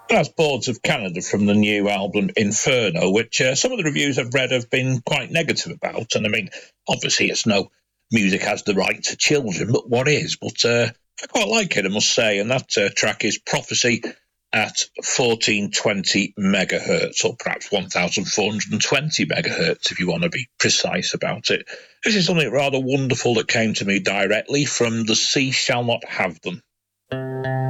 That's Boards of Canada from the new album Inferno, which some of the reviews I've read have been quite negative about. And I mean, obviously, it's no music has the right to children, but what is? But I quite like it, I must say. And that track is Prophecy at 1420 megahertz, or perhaps 1420 megahertz, if you want to be precise about it. This is something rather wonderful that came to me directly from The Sea Shall Not Have Them.